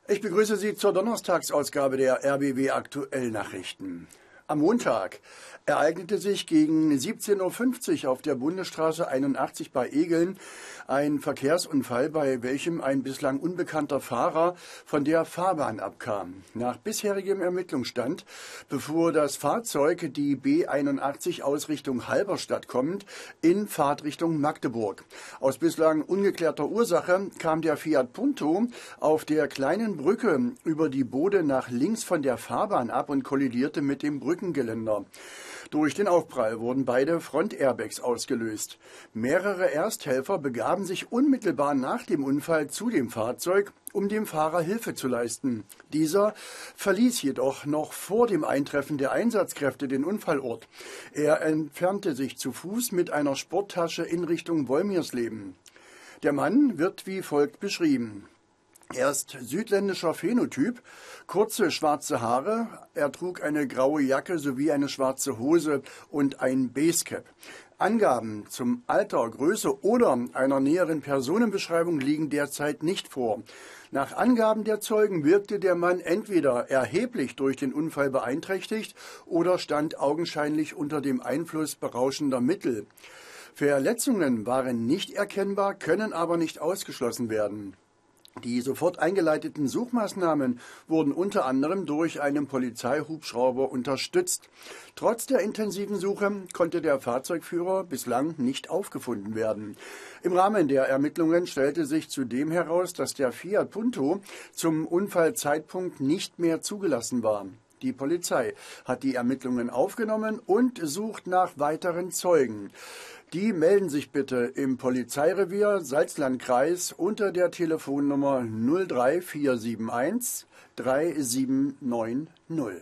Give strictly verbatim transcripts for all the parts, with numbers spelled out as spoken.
Ich begrüße Sie zur Donnerstagsausgabe der R B W Aktuell Nachrichten. Am Montag ereignete sich gegen siebzehn Uhr fünfzig auf der Bundesstraße einundachtzig bei Egeln ein Verkehrsunfall, bei welchem ein bislang unbekannter Fahrer von der Fahrbahn abkam. Nach bisherigem Ermittlungsstand befuhr das Fahrzeug die B einundachtzig aus Richtung Halberstadt kommend in Fahrtrichtung Magdeburg. Aus bislang ungeklärter Ursache kam der Fiat Punto auf der kleinen Brücke über die Bode nach links von der Fahrbahn ab und kollidierte mit dem Brückengeländer. Durch den Aufprall wurden beide Front-Airbags ausgelöst. Mehrere Ersthelfer begaben sich unmittelbar nach dem Unfall zu dem Fahrzeug, um dem Fahrer Hilfe zu leisten. Dieser verließ jedoch noch vor dem Eintreffen der Einsatzkräfte den Unfallort. Er entfernte sich zu Fuß mit einer Sporttasche in Richtung Wolmirsleben. Der Mann wird wie folgt beschrieben. Er ist südländischer Phänotyp, kurze schwarze Haare, er trug eine graue Jacke sowie eine schwarze Hose und ein Basecap. Angaben zum Alter, Größe oder einer näheren Personenbeschreibung liegen derzeit nicht vor. Nach Angaben der Zeugen wirkte der Mann entweder erheblich durch den Unfall beeinträchtigt oder stand augenscheinlich unter dem Einfluss berauschender Mittel. Verletzungen waren nicht erkennbar, können aber nicht ausgeschlossen werden. Die sofort eingeleiteten Suchmaßnahmen wurden unter anderem durch einen Polizeihubschrauber unterstützt. Trotz der intensiven Suche konnte der Fahrzeugführer bislang nicht aufgefunden werden. Im Rahmen der Ermittlungen stellte sich zudem heraus, dass der Fiat Punto zum Unfallzeitpunkt nicht mehr zugelassen war. Die Polizei hat die Ermittlungen aufgenommen und sucht nach weiteren Zeugen. Die melden sich bitte im Polizeirevier Salzlandkreis unter der Telefonnummer null drei vier sieben eins drei sieben neun null.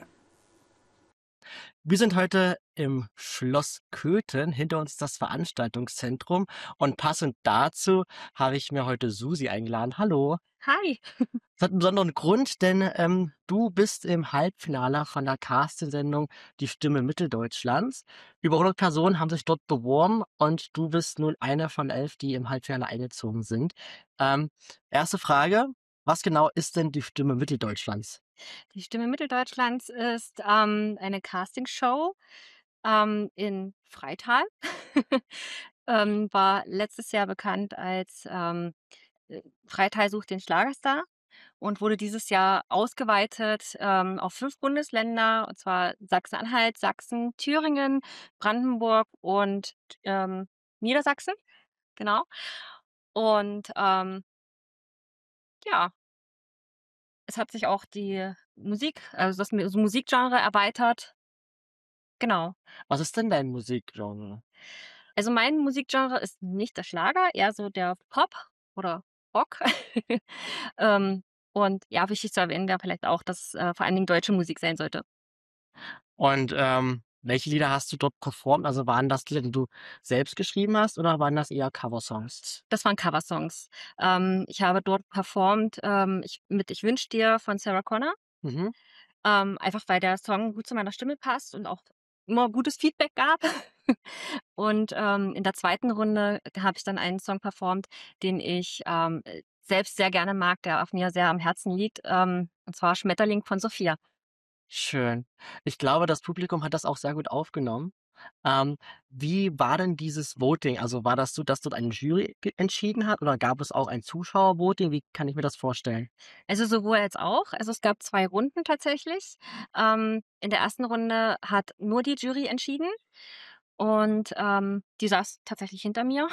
Wir sind heute im Schloss Köthen, hinter uns das Veranstaltungszentrum, und passend dazu habe ich mir heute Susi eingeladen. Hallo. Hi. Das hat einen besonderen Grund, denn ähm, du bist im Halbfinale von der Castingsendung Die Stimme Mitteldeutschlands. Über hundert Personen haben sich dort beworben und du bist nun eine von elf, die im Halbfinale eingezogen sind. Ähm, erste Frage, was genau ist denn die Stimme Mitteldeutschlands? Die Stimme Mitteldeutschlands ist ähm, eine Castingshow ähm, in Freital. ähm, war letztes Jahr bekannt als ähm, äh, Freital sucht den Schlagerstar und wurde dieses Jahr ausgeweitet ähm, auf fünf Bundesländer, und zwar Sachsen-Anhalt, Sachsen, Thüringen, Brandenburg und ähm, Niedersachsen. Genau. Und ähm, ja, es hat sich auch die Musik, also das Mi- so Musikgenre erweitert. Genau. Was ist denn dein Musikgenre? Also mein Musikgenre ist nicht der Schlager, eher so der Pop oder Rock. ähm, und ja, wichtig zu erwähnen wäre vielleicht auch, dass äh, vor allen Dingen deutsche Musik sein sollte. Und ähm, welche Lieder hast du dort performt? Also waren das Lieder, die du selbst geschrieben hast, oder waren das eher Coversongs? Das waren Coversongs. Ähm, ich habe dort performt ähm, ich, mit Ich wünsch dir von Sarah Connor. Mhm. Ähm, einfach weil der Song gut zu meiner Stimme passt und auch immer gutes Feedback gab. Und ähm, in der zweiten Runde habe ich dann einen Song performt, den ich ähm, selbst sehr gerne mag, der auf mir sehr am Herzen liegt. Ähm, und zwar Schmetterling von Sophia. Schön. Ich glaube, das Publikum hat das auch sehr gut aufgenommen. Ähm, wie war denn dieses Voting? Also war das so, dass dort eine Jury ge- entschieden hat, oder gab es auch ein Zuschauervoting? Wie kann ich mir das vorstellen? Also sowohl als auch. Also es gab zwei Runden tatsächlich. Ähm, in der ersten Runde hat nur die Jury entschieden und ähm, die saß tatsächlich hinter mir.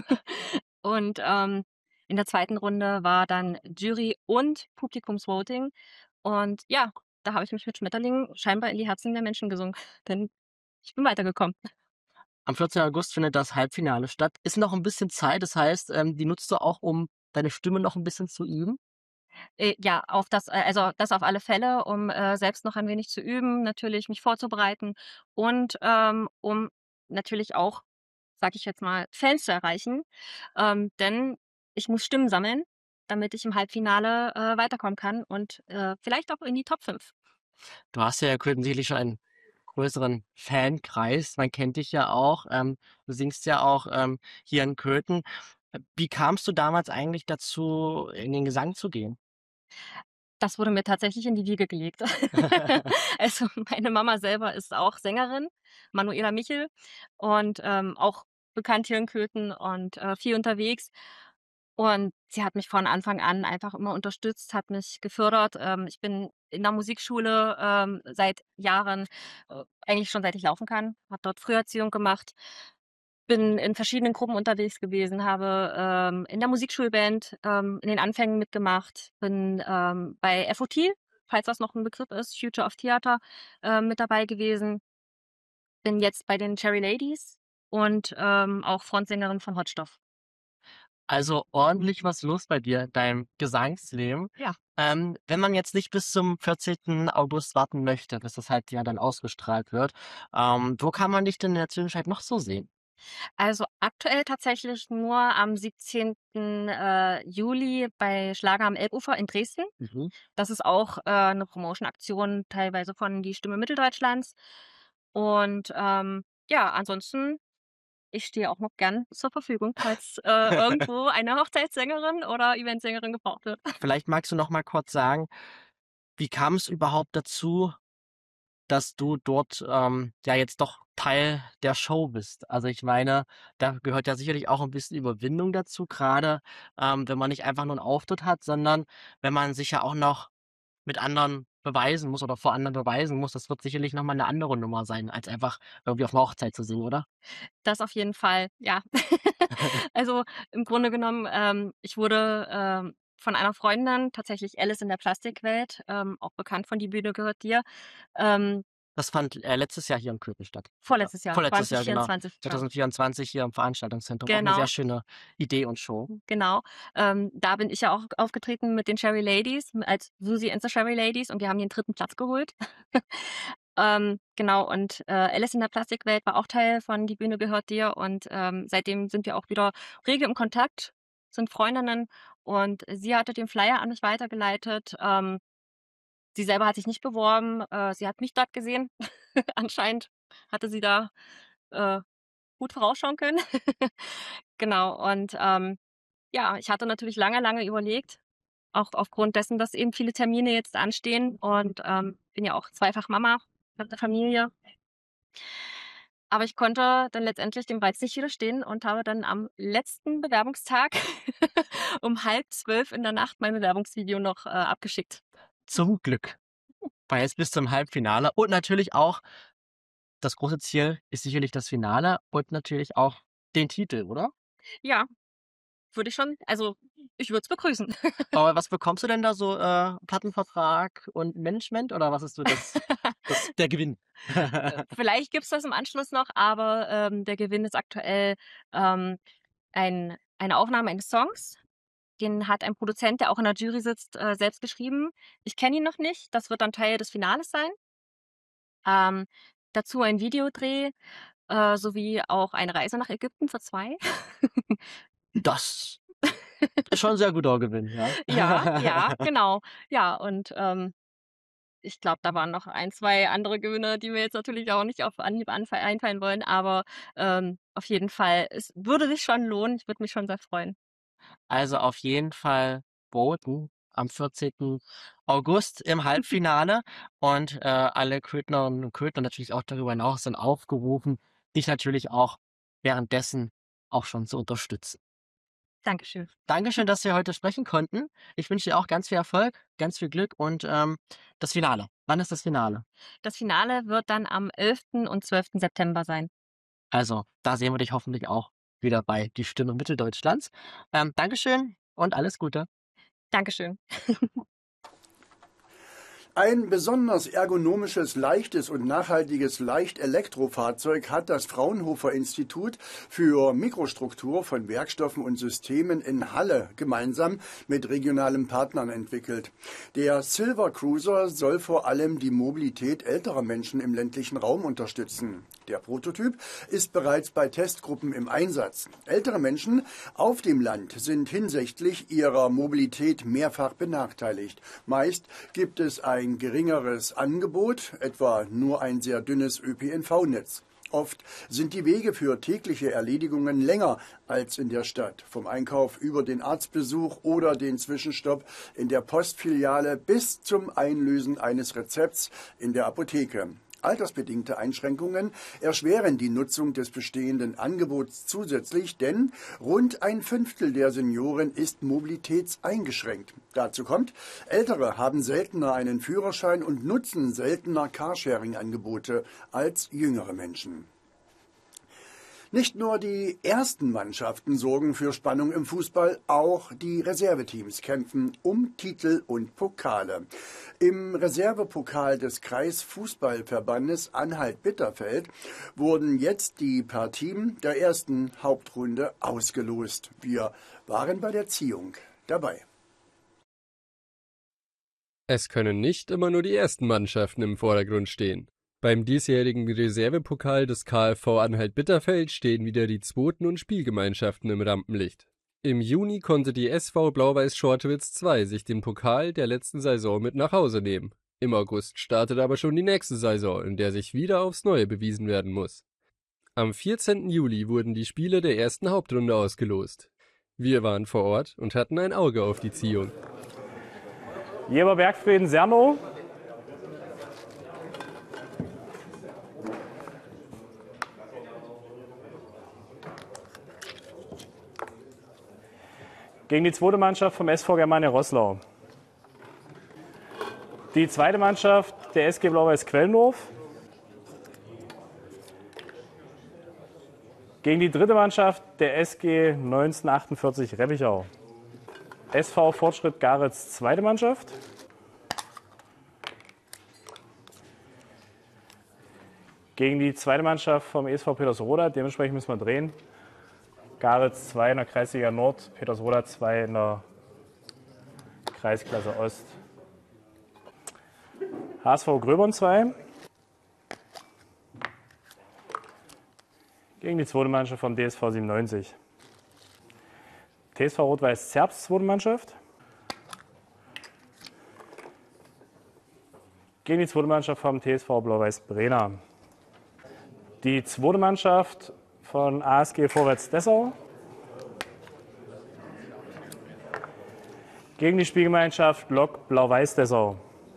Und ähm, in der zweiten Runde war dann Jury und Publikumsvoting. Und ja, da habe ich mich mit Schmetterlingen scheinbar in die Herzen der Menschen gesungen, denn ich bin weitergekommen. Am vierzehnten August findet das Halbfinale statt. Ist noch ein bisschen Zeit, das heißt, ähm, die nutzt du auch, um deine Stimme noch ein bisschen zu üben? Äh, ja, auf das, äh, also das auf alle Fälle, um äh, selbst noch ein wenig zu üben, natürlich mich vorzubereiten und ähm, um natürlich auch, sage ich jetzt mal, Fans zu erreichen. Ähm, denn ich muss Stimmen sammeln, damit ich im Halbfinale äh, weiterkommen kann und äh, vielleicht auch in die Top fünf. Du hast ja sicherlich schon einen größeren Fankreis. Man kennt dich ja auch. Ähm, du singst ja auch ähm, hier in Köthen. Wie kamst du damals eigentlich dazu, in den Gesang zu gehen? Das wurde mir tatsächlich in die Wiege gelegt. Also, meine Mama selber ist auch Sängerin, Manuela Michel, und, ähm, auch bekannt hier in Köthen und, äh, viel unterwegs. Und sie hat mich von Anfang an einfach immer unterstützt, hat mich gefördert. Ähm, ich bin in der Musikschule, ähm, seit Jahren, äh, eigentlich schon seit ich laufen kann, habe dort Früherziehung gemacht, bin in verschiedenen Gruppen unterwegs gewesen, habe, ähm, in der Musikschulband, ähm, in den Anfängen mitgemacht, bin, ähm, bei F O T, falls das noch ein Begriff ist, Future of Theater, ähm, mit dabei gewesen, bin jetzt bei den Cherry Ladies und, ähm, auch Frontsängerin von Hotstoff. Also ordentlich was los bei dir in deinem Gesangsleben. Ja. Ähm, wenn man jetzt nicht bis zum vierzehnten August warten möchte, bis das halt ja dann ausgestrahlt wird, ähm, wo kann man dich denn in der Zwischenzeit noch so sehen? Also, aktuell tatsächlich nur am siebzehnten äh, Juli bei Schlager am Elbufer in Dresden. Mhm. Das ist auch, äh, 'ne Promotion teilweise von die Stimme Mitteldeutschlands. Und, ähm, ja, ansonsten, ich stehe auch noch gern zur Verfügung, falls, äh, irgendwo eine Hochzeitssängerin oder Eventsängerin gebraucht wird. Vielleicht magst du noch mal kurz sagen, wie kam es überhaupt dazu, dass du dort, ähm, ja jetzt doch Teil der Show bist? Also, ich meine, da gehört ja sicherlich auch ein bisschen Überwindung dazu, gerade ähm, wenn man nicht einfach nur 'n Auftritt hat, sondern wenn man sich ja auch noch mit anderen beweisen muss oder vor anderen beweisen muss. Das wird sicherlich noch mal 'ne andere Nummer sein, als einfach irgendwie auf 'ner Hochzeit zu singen, oder? Das auf jeden Fall, ja. Also, im Grunde genommen, ähm, ich wurde, ähm, von einer Freundin, tatsächlich Alice in der Plastikwelt, ähm, auch bekannt von „Die Bühne gehört dir", ähm Das fand, äh, letztes Jahr hier in Köthen statt. Ja, vorletztes Jahr, vorletztes Jahr, genau. zwanzig vierundzwanzig, Entschuldigung. zwanzig vierundzwanzig hier im Veranstaltungszentrum. Auch 'ne sehr Genau, schöne Idee und Show. genau. Ähm, da bin ich ja auch aufgetreten mit den Cherry Ladies, m als Susi and the Cherry Ladies, und wir haben den dritten Platz geholt. Ähm, genau, und, äh, Alice in der Plastikwelt war auch Teil von „Die Bühne gehört dir", und, ähm, seitdem sind wir auch wieder rege im Kontakt, sind Freundinnen, und sie hatte den Flyer an mich weitergeleitet. Ähm, sie selber hat sich nicht beworben, äh, sie hat mich dort gesehen. Anscheinend hatte sie da, äh, gut vorausschauen können. Genau, und, ähm, ja, ich hatte natürlich lange, lange überlegt, auch aufgrund dessen, dass eben viele Termine jetzt anstehen, und, ähm, bin ja auch zweifach Mama, habe 'ne Familie. Aber ich konnte dann letztendlich dem Reiz nicht widerstehen und habe dann am letzten Bewerbungstag um halb zwölf in der Nacht mein Bewerbungsvideo noch, äh, abgeschickt. Zum Glück. Weil jetzt bis zum Halbfinale und natürlich auch das große Ziel ist sicherlich das Finale und natürlich auch den Titel, oder? Ja, würde ich schon, also, ich würde es begrüßen. Aber was bekommst du denn da so, äh, Plattenvertrag und Management oder was ist so das das der Gewinn? Äh, vielleicht gibt's das im Anschluss noch, aber, ähm, der Gewinn ist aktuell, ähm, ein eine Aufnahme eines Songs. Den hat ein Produzent, der auch in der Jury sitzt, äh, selbst geschrieben. Ich kenne ihn noch nicht. Das wird dann Teil des Finales sein. Ähm, dazu ein Videodreh, äh, sowie auch eine Reise nach Ägypten für zwei. Das ist schon 'n sehr guter Gewinn, ja. Ja, ja, genau. Ja, und, ähm, ich glaube, da waren noch ein, zwei andere Gewinne, die mir jetzt natürlich auch nicht auf Anhieb anfal einfallen wollen, aber, ähm, auf jeden Fall, es würde sich schon lohnen. Ich würde mich schon sehr freuen. Also, auf jeden Fall voten am vierzehnten August im Halbfinale und, äh, alle Köthnerinnen und Köthner, natürlich auch darüber hinaus, sind aufgerufen, dich natürlich auch währenddessen auch schon zu unterstützen. Dankeschön. Dankeschön, dass wir heute sprechen konnten. Ich wünsche dir auch ganz viel Erfolg, ganz viel Glück und, ähm, das Finale. Wann ist das Finale? Das Finale wird dann am elften und zwölften September sein. Also, da sehen wir dich hoffentlich auch wieder bei „Die Stimme Mitteldeutschlands". Ähm, Dankeschön und alles Gute. Dankeschön. Ein besonders ergonomisches, leichtes und nachhaltiges Leicht-Elektrofahrzeug hat das Fraunhofer-Institut für Mikrostruktur von Werkstoffen und Systemen in Halle gemeinsam mit regionalen Partnern entwickelt. Der Silver Cruiser soll vor allem die Mobilität älterer Menschen im ländlichen Raum unterstützen. Der Prototyp ist bereits bei Testgruppen im Einsatz. Ältere Menschen auf dem Land sind hinsichtlich ihrer Mobilität mehrfach benachteiligt. Meist gibt es ein geringeres Angebot, etwa nur ein sehr dünnes Ö P N V-Netz. Oft sind die Wege für tägliche Erledigungen länger als in der Stadt. Vom Einkauf über den Arztbesuch oder den Zwischenstopp in der Postfiliale bis zum Einlösen eines Rezepts in der Apotheke. Altersbedingte Einschränkungen erschweren die Nutzung des bestehenden Angebots zusätzlich, denn rund ein Fünftel der Senioren ist mobilitätseingeschränkt. Dazu kommt, Ältere haben seltener einen Führerschein und nutzen seltener Carsharing-Angebote als jüngere Menschen. Nicht nur die ersten Mannschaften sorgen für Spannung im Fußball, auch die Reserveteams kämpfen um Titel und Pokale. Im Reservepokal des Kreisfußballverbandes Anhalt-Bitterfeld wurden jetzt die Partien der ersten Hauptrunde ausgelost. Wir waren bei der Ziehung dabei. Es können nicht immer nur die ersten Mannschaften im Vordergrund stehen. Beim diesjährigen Reservepokal des KfV Anhalt-Bitterfeld stehen wieder die zweiten und Spielgemeinschaften im Rampenlicht. Im Juni konnte die S V Blau-Weiß Schortewitz zwei sich den Pokal der letzten Saison mit nach Hause nehmen. Im August startet aber schon die nächste Saison, in der sich wieder aufs Neue bewiesen werden muss. Am vierzehnten Juli wurden die Spiele der ersten Hauptrunde ausgelost. Wir waren vor Ort und hatten ein Auge auf die Ziehung. Jeber Bergfrieden Sernow. Gegen die zweite Mannschaft vom S V Germania Roßlau. Die zweite Mannschaft der S G Blau-Weiß Quellendorf. Gegen die dritte Mannschaft der S G neunzehnhundertachtundvierzig Reppichau. S V Fortschritt Garitz zweite Mannschaft. Gegen die zweite Mannschaft vom E S V Petersroda, dementsprechend müssen wir drehen. Garitz zwei in der Kreisliga Nord, Petersroda zwei in der Kreisklasse Ost. H S V Gröbern zwei. Gegen die zweite Mannschaft vom D S V siebenundneunzig. T S V Rot-Weiß Zerbst, zweite Mannschaft. Gegen die zweite Mannschaft vom T S V Blau-Weiß Brena. Die zweite Mannschaft von A S G Vorwärts Dessau. Gegen die Spielgemeinschaft Lok Blau-Weiß Dessau.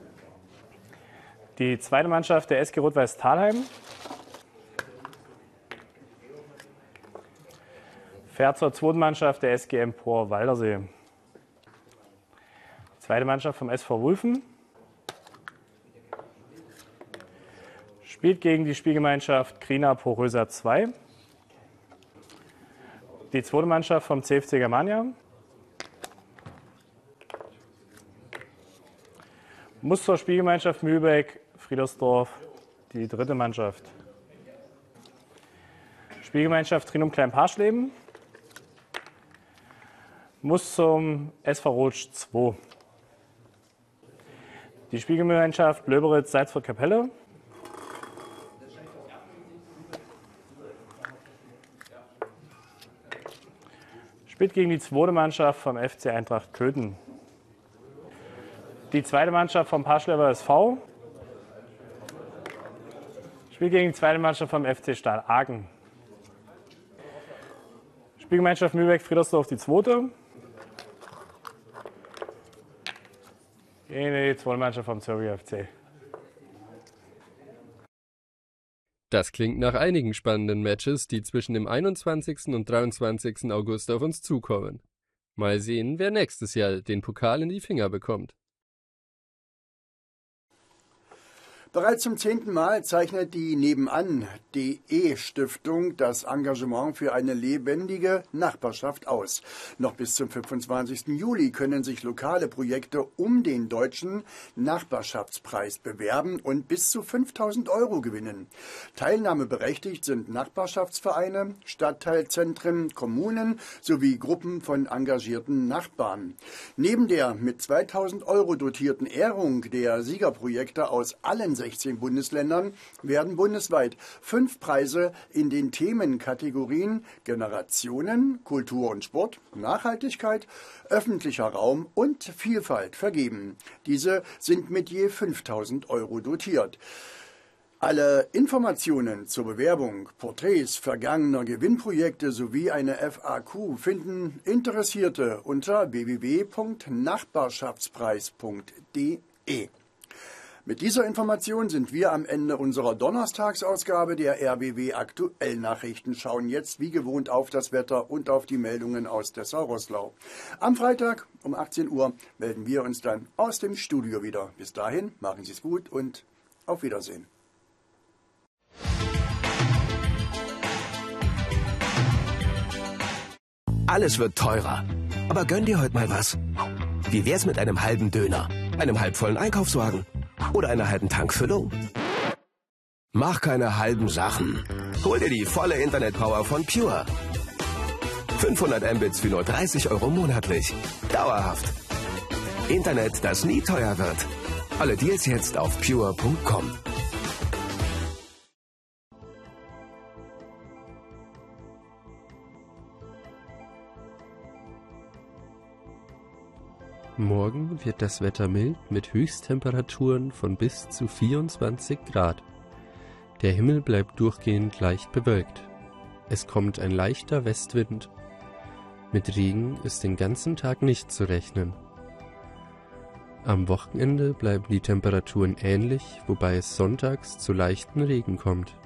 Die zweite Mannschaft der S G Rot-Weiß Thalheim. Fährt zur zweiten Mannschaft der S G Empor Waldersee. Die zweite Mannschaft vom S V Wulfen. Spielt gegen die Spielgemeinschaft Krina Porösa zwei. Die zweite Mannschaft vom C F C Germania. Muss zur Spielgemeinschaft Mühlbeck Friedersdorf, die dritte Mannschaft. Spielgemeinschaft Trinum Klein-Parschleben. Muss zum S V Rotsch zwei. Die Spielgemeinschaft Löberitz Salzburg Kapelle. Spielt gegen die zweite Mannschaft vom F C Eintracht Köthen. Die zweite Mannschaft vom Paschlever S V. Spielt gegen die zweite Mannschaft vom F C Stahl Aachen. Spielgemeinschaft Mühlbeck-Friedersdorf die zweite. Gegen die zweite Mannschaft vom Zürcher F C. Das klingt nach einigen spannenden Matches, die zwischen dem einundzwanzigsten und dreiundzwanzigsten August auf uns zukommen. Mal sehen, wer nächstes Jahr den Pokal in die Finger bekommt. Bereits zum zehnten Mal zeichnet die Nebenan.de-Stiftung das Engagement für eine lebendige Nachbarschaft aus. Noch bis zum fünfundzwanzigsten Juli können sich lokale Projekte um den Deutschen Nachbarschaftspreis bewerben und bis zu fünftausend Euro gewinnen. Teilnahmeberechtigt sind Nachbarschaftsvereine, Stadtteilzentren, Kommunen sowie Gruppen von engagierten Nachbarn. Neben der mit zweitausend Euro dotierten Ehrung der Siegerprojekte aus allen sechzehn Bundesländern werden bundesweit fünf Preise in den Themenkategorien Generationen, Kultur und Sport, Nachhaltigkeit, öffentlicher Raum und Vielfalt vergeben. Diese sind mit je fünftausend Euro dotiert. Alle Informationen zur Bewerbung, Porträts vergangener Gewinnprojekte sowie eine F A Q finden Interessierte unter w w w punkt nachbarschaftspreis punkt d e. Mit dieser Information sind wir am Ende unserer Donnerstagsausgabe der R B W Aktuell Nachrichten, schauen jetzt wie gewohnt auf das Wetter und auf die Meldungen aus Dessau-Roßlau. Am Freitag um achtzehn Uhr melden wir uns dann aus dem Studio wieder. Bis dahin, machen Sie es gut und auf Wiedersehen. Alles wird teurer. Aber gönn dir heute mal was. Wie wär's mit einem halben Döner, einem halbvollen Einkaufswagen oder einer halben Tankfüllung? Mach keine halben Sachen. Hol dir die volle Internetpower von Pure. fünfhundert Mbits für nur dreißig Euro monatlich. Dauerhaft. Internet, das nie teuer wird. Alle Deals jetzt auf pure punkt com. Morgen wird das Wetter mild mit Höchsttemperaturen von bis zu vierundzwanzig Grad. Der Himmel bleibt durchgehend leicht bewölkt. Es kommt ein leichter Westwind. Mit Regen ist den ganzen Tag nicht zu rechnen. Am Wochenende bleiben die Temperaturen ähnlich, wobei es sonntags zu leichten Regen kommt.